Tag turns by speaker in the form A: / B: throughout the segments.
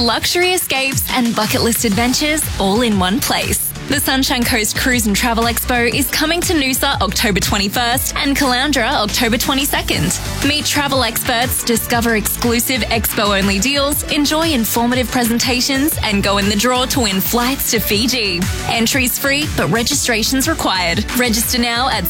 A: luxury escapes and bucket list adventures all in one place. The Sunshine Coast Cruise and Travel Expo is coming to Noosa October 21st and Caloundra October 22nd. Meet travel experts, discover exclusive expo-only deals, enjoy informative presentations and go in the draw to win flights to Fiji. Entries free, but registration's required. Register now at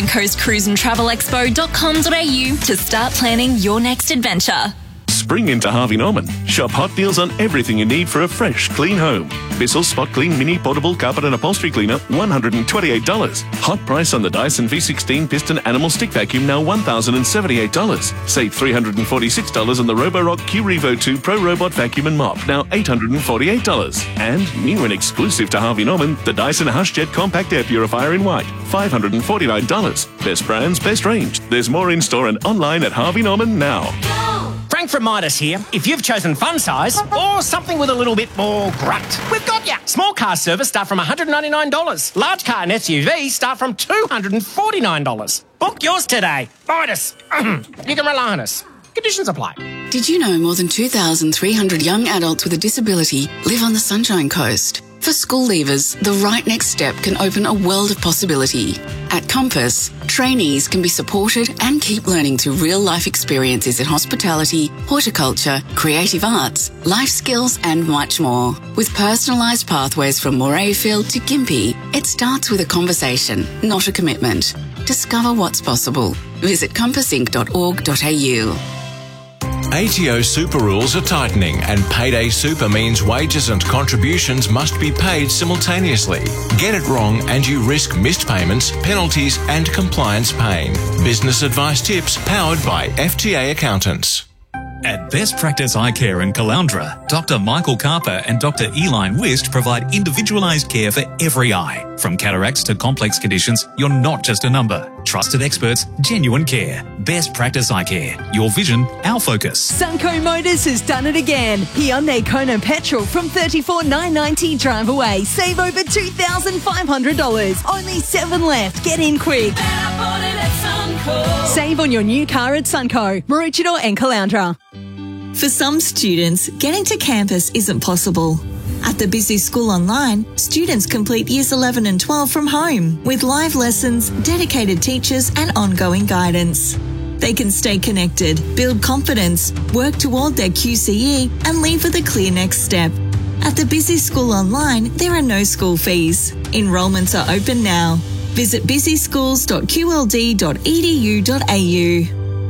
A: sunshinecoastcruiseandtravelexpo.com.au to start planning your next adventure.
B: Spring into Harvey Norman. Shop hot deals on everything you need for a fresh, clean home. Bissell Spot Clean Mini Portable Carpet and Upholstery Cleaner, $128. Hot price on the Dyson V16 Piston Animal Stick Vacuum, now $1,078. Save $346 on the Roborock Q-Revo 2 Pro Robot Vacuum and Mop, now $848. And, new and exclusive to Harvey Norman, the Dyson HushJet Compact Air Purifier in white, $549. Best brands, best range. There's more in store and online at Harvey Norman now.
C: Frank from Midas here. If you've chosen fun size or something with a little bit more grunt, we've got ya. Small car service start from $199. Large car and SUV start from $249. Book yours today. Midas. You can rely on us. Conditions apply.
D: Did you know more than 2,300 young adults with a disability live on the Sunshine Coast? For school leavers, the right next step can open a world of possibility. At Compass, trainees can be supported and keep learning through real-life experiences in hospitality, horticulture, creative arts, life skills and much more. With personalised pathways from Morayfield to Gympie, it starts with a conversation, not a commitment. Discover what's possible. Visit compassinc.org.au.
E: ATO super rules are tightening and payday super means wages and contributions must be paid simultaneously. Get it wrong and you risk missed payments, penalties and compliance pain. Business advice tips powered by FTA Accountants.
F: At Best Practice Eye Care in Caloundra, Dr. Michael Carper and Dr. Eline Wist provide individualised care for every eye. From cataracts to complex conditions, you're not just a number. Trusted experts, genuine care. Best Practice Eye Care. Your vision, our focus.
G: Sunco Motors has done it again. Hyundai Kona Petrol from $34,990 drive away. Save over $2,500. Only 7 left. Get in quick. Save on your new car at Sunco, Maroochydore and Caloundra.
H: For some students, getting to campus isn't possible. At the Busy School Online, students complete Years 11 and 12 from home with live lessons, dedicated teachers and ongoing guidance. They can stay connected, build confidence, work toward their QCE and leave with a clear next step. At the Busy School Online, there are no school fees. Enrolments are open now. Visit busyschools.qld.edu.au.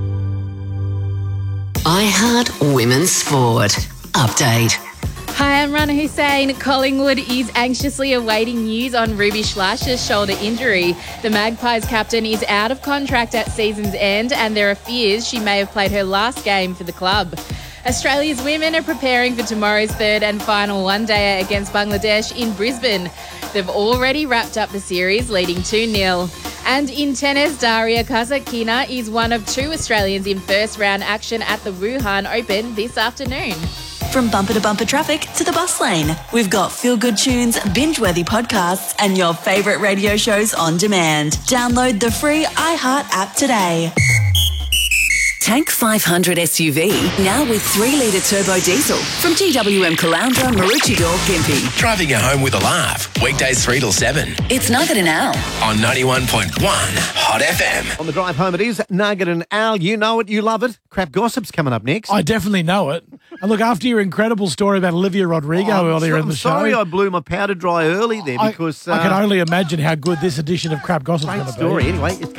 I: iHeart Women's Sport. Update.
J: Hi, I'm Rana Hussain. Collingwood is anxiously awaiting news on Ruby Schleicher's shoulder injury. The Magpies captain is out of contract at season's end and there are fears she may have played her last game for the club. Australia's women are preparing for tomorrow's third and final one-dayer against Bangladesh in Brisbane. They've already wrapped up the series, leading 2-0. And in tennis, Daria Kasatkina is one of 2 Australians in first-round action at the Wuhan Open this afternoon.
K: From bumper-to-bumper traffic to the bus lane, we've got feel-good tunes, binge-worthy podcasts and your favourite radio shows on demand. Download the free iHeart app today.
I: Tank 500 SUV, now with 3-litre turbo diesel. From GWM Caloundra, Maroochydore, Gympie.
L: Driving you home with a laugh. Weekdays 3 till 7.
I: It's Nugget and Al.
L: On 91.1 Hot FM.
M: On the drive home it is, Nugget and Al. You know it, you love it. Crap Gossip's coming up next.
N: I definitely know it. And look, after your incredible story about Olivia Rodrigo earlier in the show.
M: I'm sorry I blew my powder dry early there because...
N: I can only imagine how good this edition of Crap Gossip's going to be.
M: Great story. Anyway, it's